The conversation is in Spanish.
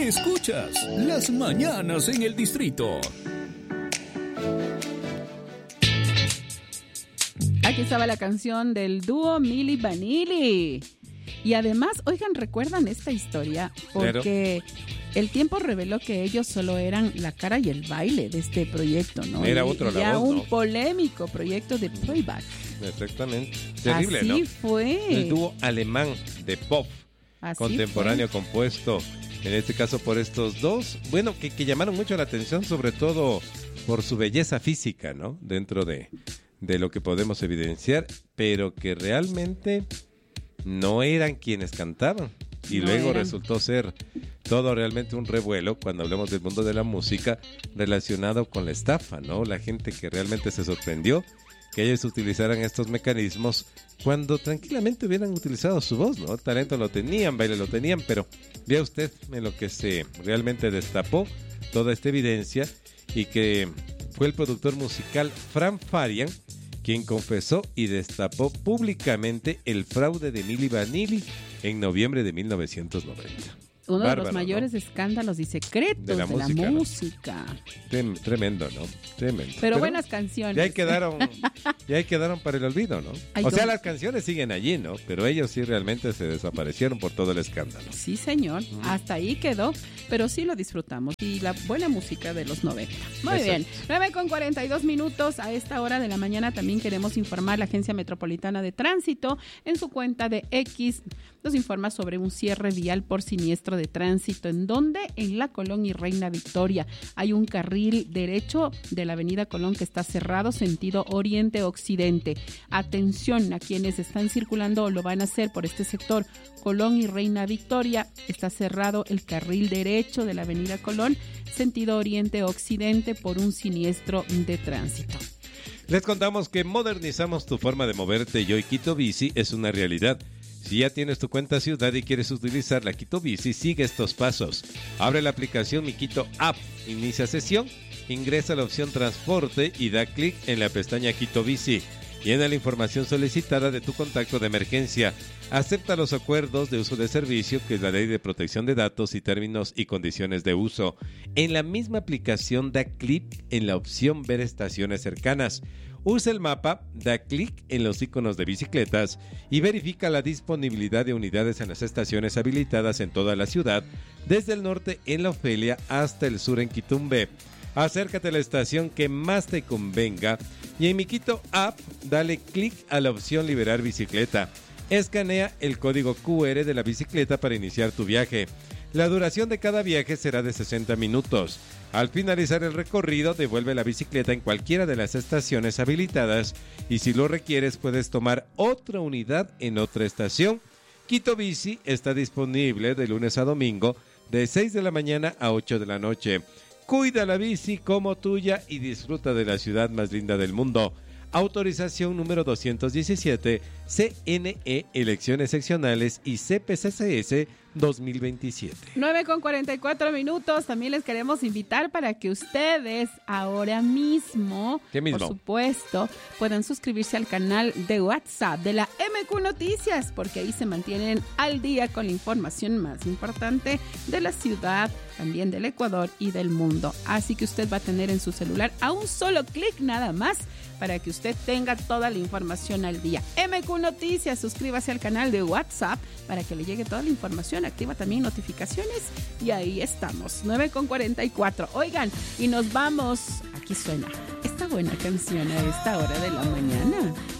Escuchas Las Mañanas en el Distrito. Aquí estaba la canción del dúo Milli Vanilli. Y además, oigan, ¿recuerdan esta historia? Porque el tiempo reveló que ellos solo eran la cara y el baile de este proyecto, ¿no? Era otro la voz, un ¿no? polémico proyecto de playback. Exactamente. Terrible, así ¿no? Fue. El dúo alemán de pop Así contemporáneo fue. compuesto, en este caso por estos dos, bueno, que llamaron mucho la atención, sobre todo por su belleza física, ¿no? Dentro de lo que podemos evidenciar, pero que realmente no eran quienes cantaban. Y No luego eran. resultó ser todo realmente un revuelo cuando hablamos del mundo de la música relacionado con la estafa, ¿no? La gente que realmente se sorprendió que ellos utilizaran estos mecanismos cuando tranquilamente hubieran utilizado su voz, ¿no? Talento lo tenían, baile lo tenían, pero vea usted en lo que se realmente destapó toda esta evidencia, y que fue el productor musical Fran Farian quien confesó y destapó públicamente el fraude de Milli Vanilli en noviembre de 1990. Uno de los Bárbaro, mayores ¿no? escándalos y secretos de la música. Tremendo, ¿no? Tremendo. Pero buenas canciones. Ya quedaron para el olvido, ¿no? Ay, o sea, ¿cómo? las canciones siguen allí, ¿no? Pero ellos sí realmente se desaparecieron por todo el escándalo. Sí, señor. Hasta ahí quedó. Pero sí lo disfrutamos. Y la buena música de los 90. Muy Exacto. bien. 9:42. A esta hora de la mañana también queremos informar. La Agencia Metropolitana de Tránsito en su cuenta de X nos informa sobre un cierre vial por siniestro de tránsito. ¿En dónde? En la Colón y Reina Victoria. Hay un carril derecho de la avenida Colón que está cerrado sentido oriente-occidente. Atención a quienes están circulando o lo van a hacer por este sector. Colón y Reina Victoria, está cerrado el carril derecho de la avenida Colón sentido oriente-occidente por un siniestro de tránsito. Les contamos que modernizamos tu forma de moverte y hoy Quito Bici es una realidad. Si ya tienes tu cuenta ciudad y quieres utilizar la Quito Bici, sigue estos pasos. Abre la aplicación Mi Quito App, inicia sesión, ingresa la opción Transporte y da clic en la pestaña Quito Bici. Llena la información solicitada de tu contacto de emergencia. Acepta los acuerdos de uso de servicio, que es la Ley de Protección de Datos y términos y condiciones de uso. En la misma aplicación da clic en la opción Ver estaciones cercanas. Usa el mapa, da clic en los iconos de bicicletas y verifica la disponibilidad de unidades en las estaciones habilitadas en toda la ciudad, desde el norte en La Ofelia hasta el sur en Quitumbe. Acércate a la estación que más te convenga y en Mi Quito App dale clic a la opción Liberar bicicleta. Escanea el código QR de la bicicleta para iniciar tu viaje. La duración de cada viaje será de 60 minutos. Al finalizar el recorrido, devuelve la bicicleta en cualquiera de las estaciones habilitadas y si lo requieres puedes tomar otra unidad en otra estación. Quito Bici está disponible de lunes a domingo de 6 de la mañana a 8 de la noche. Cuida la bici como tuya y disfruta de la ciudad más linda del mundo. Autorización número 217, CNE, elecciones seccionales y CPCCS 2027. 9:44. También les queremos invitar para que ustedes ahora mismo, ¿Qué mismo? por supuesto, puedan suscribirse al canal de WhatsApp de la MQ Noticias, porque ahí se mantienen al día con la información más importante de la ciudad, también del Ecuador y del mundo. Así que usted va a tener en su celular a un solo clic nada más para que usted tenga toda la información al día. MQ Noticias, suscríbase al canal de WhatsApp para que le llegue toda la información, activa también notificaciones y ahí estamos, 9:44. Oigan, y nos vamos, aquí suena esta buena canción a esta hora de la mañana.